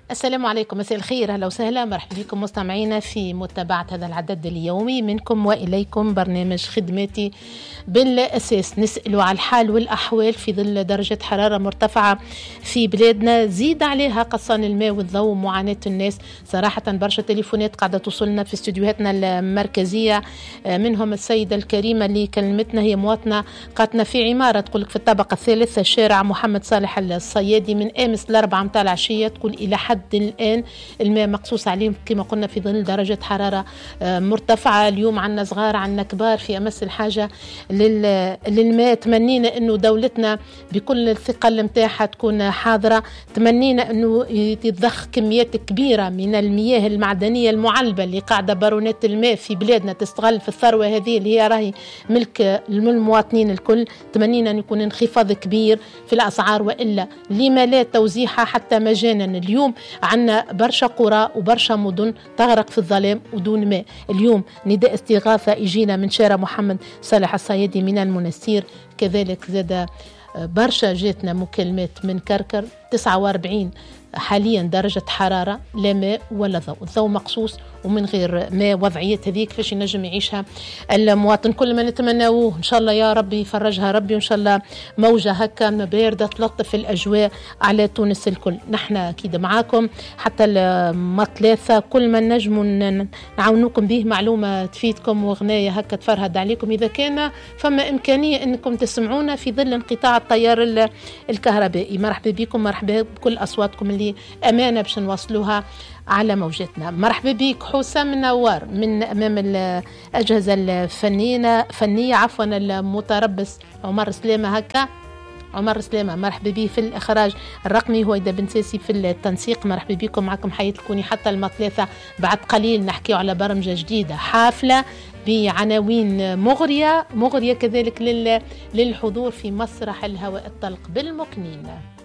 السلام عليكم، مساء الخير، اهلا وسهلا، مرحبا بكم مستمعينا في متابعة هذا العدد اليومي منكم واليكم برنامج خدماتي بالاساس. نسألوا على الحال والاحوال في ظل درجة حرارة مرتفعة في بلادنا، زيد عليها قصان الماء والضوء ومعاناة الناس. صراحة برشا تليفونات قاعدة توصلنا في استديوهاتنا المركزية، منهم السيدة الكريمة اللي كلمتنا، هي مواطنة قاتنا في عمارة تقولك في الطبقة الثالثة شارع محمد صالح الصيادي من امس الاربعة متاع العشية، تقول الى حد الآن الماء مقصوص عليهم كما قلنا في ظل درجة حرارة مرتفعة. اليوم عنا صغار عنا كبار في أمس الحاجة للماء. تمنينا أنه دولتنا بكل الثقل متاعها تكون حاضرة، تمنينا أنه يتضخ كميات كبيرة من المياه المعدنية المعلبة اللي قاعدة بارونات الماء في بلادنا تستغل في الثروة هذه اللي هي راهي ملك المواطنين الكل. تمنينا أن يكون انخفاض كبير في الأسعار، وإلا لما لا توزيعها حتى مجانا. اليوم عنا برشا قرى وبرشا مدن تغرق في الظلام ودون ماء. اليوم نداء استغاثة يجينا من شارع محمد صالح الصيادي من المنستير، كذلك زاد برشا جاتنا مكالمات من كركر. 49 حاليا درجة حرارة، لا ماء ولا ضوء، الضوء مقصوص ومن غير ماء. وضعية هذيك كيفاش ينجم يعيشها المواطن؟ كل ما نتمناوه ان شاء الله يا ربي يفرجها ربي، وان شاء الله موجة هكا باردة تلطف الأجواء على تونس الكل. نحن أكيد معاكم حتى المثلاثة، كل ما نجموا نعاونوكم به معلومة تفيدكم وغناية هكا تفرهد عليكم، إذا كان فما إمكانية أنكم تسمعونا في ظل انقطاع التيار الكهربائي. مرحبا بكم، مرحبا بكل أصواتكم اللي أمانة باش نوصلوها على موجتنا. مرحبا بك حسام منور من أمام الأجهزة الفنية عفوا المتربص عمر سلامة. هكا عمر سلامة مرحبا به في الإخراج الرقمي، هو إذا بنساسي في التنسيق. مرحبا بكم، معكم حياة الكوني حتى المثلاثة. بعد قليل نحكي على برمجة جديدة، حافلة بعناوين مغرية كذلك للحضور في مسرح الهواء الطلق بالمكنين.